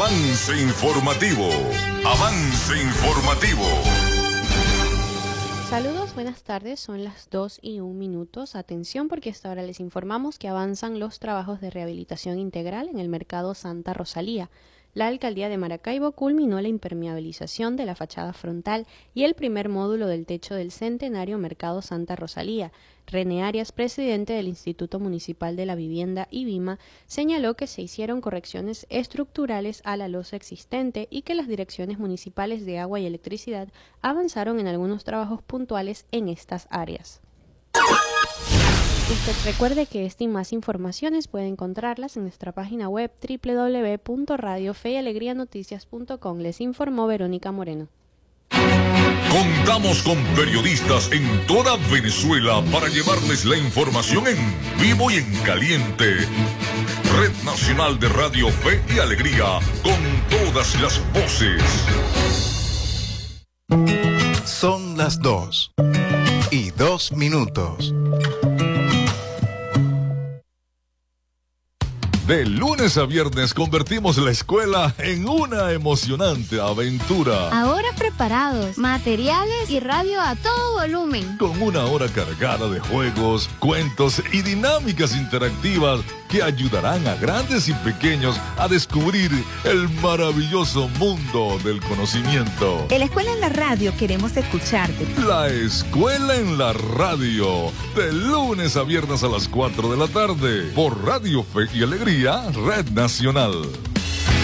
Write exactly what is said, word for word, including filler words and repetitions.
Avance informativo. Avance informativo. Saludos, buenas tardes, son las dos y un minutos. Atención porque hasta ahora les informamos que avanzan los trabajos de rehabilitación integral en el mercado Santa Rosalía. La alcaldía de Maracaibo culminó la impermeabilización de la fachada frontal y el primer módulo del techo del centenario Mercado Santa Rosalía. René Arias, presidente del Instituto Municipal de la Vivienda IVIMA, señaló que se hicieron correcciones estructurales a la losa existente y que las direcciones municipales de agua y electricidad avanzaron en algunos trabajos puntuales en estas áreas. Usted recuerde que esta y más informaciones puede encontrarlas en nuestra página web doble u doble u doble u punto radio fe y alegría noticias punto com. Les informó Verónica Moreno. Contamos con periodistas en toda Venezuela para llevarles la información en vivo y en caliente. Red Nacional de Radio Fe y Alegría, con todas las voces. Son las dos y dos minutos. De lunes a viernes convertimos la escuela en una emocionante aventura. Ahora preparados, materiales y radio a todo volumen. Con una hora cargada de juegos, cuentos y dinámicas interactivas que ayudarán a grandes y pequeños a descubrir el maravilloso mundo del conocimiento. En la escuela en la radio queremos escucharte. La escuela en la radio, de lunes a viernes a las cuatro de la tarde, por Radio Fe y Alegría, Red Nacional.